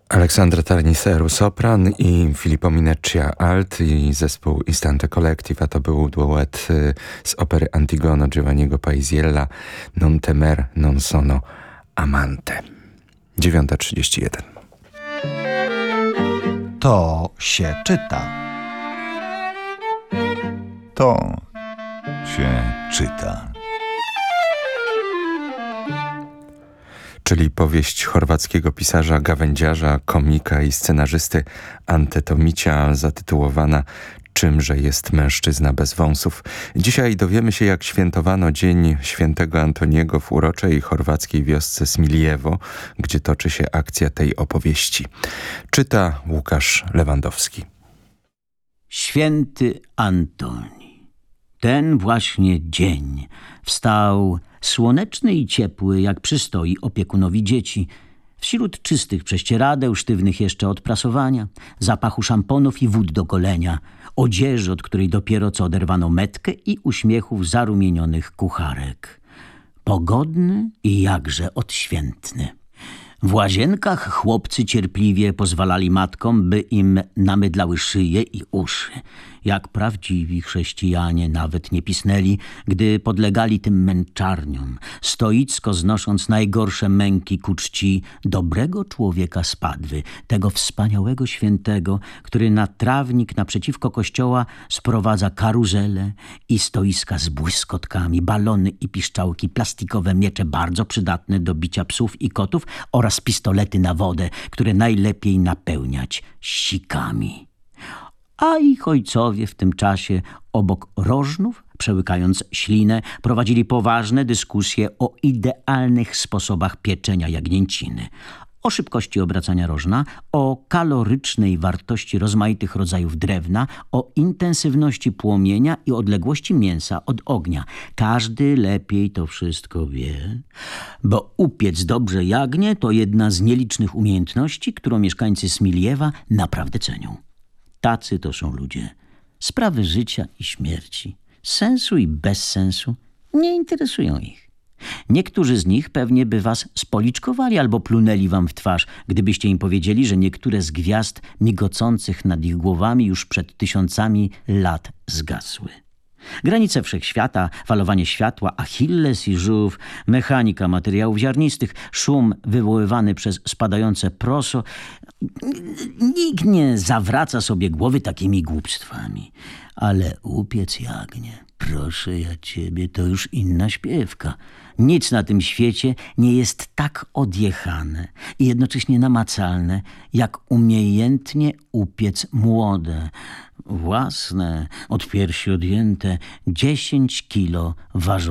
Aleksandra Tarniseru sopran i Filippo Mineccia alt i zespół Istante Collective, a to był duet z opery Antigono Giovanniego Paisiella Non temer non sono amante. 9:31. To się czyta. To się czyta. Czyli powieść chorwackiego pisarza, gawędziarza, komika i scenarzysty Ante Tomicia zatytułowana Czymże jest mężczyzna bez wąsów. Dzisiaj dowiemy się, jak świętowano Dzień Świętego Antoniego w uroczej chorwackiej wiosce Smiljevo, gdzie toczy się akcja tej opowieści. Czyta Łukasz Lewandowski. Święty Antoni. Ten właśnie dzień wstał słoneczny i ciepły, jak przystoi opiekunowi dzieci, wśród czystych prześcieradeł, sztywnych jeszcze od prasowania, zapachu szamponów i wód do golenia, odzieży, od której dopiero co oderwano metkę i uśmiechów zarumienionych kucharek. Pogodny i jakże odświętny. W łazienkach chłopcy cierpliwie pozwalali matkom, by im namydlały szyje i uszy. Jak prawdziwi chrześcijanie nawet nie pisnęli, gdy podlegali tym męczarniom, stoicko znosząc najgorsze męki ku czci dobrego człowieka z Padwy, tego wspaniałego świętego, który na trawnik naprzeciwko kościoła sprowadza karuzele i stoiska z błyskotkami, balony i piszczałki, plastikowe miecze bardzo przydatne do bicia psów i kotów oraz pistolety na wodę, które najlepiej napełniać sikami. A ich ojcowie w tym czasie obok rożnów, przełykając ślinę, prowadzili poważne dyskusje o idealnych sposobach pieczenia jagnięciny, o szybkości obracania rożna, o kalorycznej wartości rozmaitych rodzajów drewna, o intensywności płomienia i odległości mięsa od ognia. Każdy lepiej to wszystko wie, bo upiec dobrze jagnię to jedna z nielicznych umiejętności, którą mieszkańcy Smiljewa naprawdę cenią. Tacy to są ludzie. Sprawy życia i śmierci, sensu i bezsensu nie interesują ich. Niektórzy z nich pewnie by was spoliczkowali albo plunęli wam w twarz, gdybyście im powiedzieli, że niektóre z gwiazd migocących nad ich głowami już przed tysiącami lat zgasły. Granice wszechświata, falowanie światła, Achilles i żółw, mechanika materiałów ziarnistych, szum wywoływany przez spadające proso. Nikt nie zawraca sobie głowy takimi głupstwami. Ale upiec jagnię, proszę ja ciebie, to już inna śpiewka. Nic na tym świecie nie jest tak odjechane i jednocześnie namacalne, jak umiejętnie upiec młode, własne, od piersi odjęte 10 kilo ważące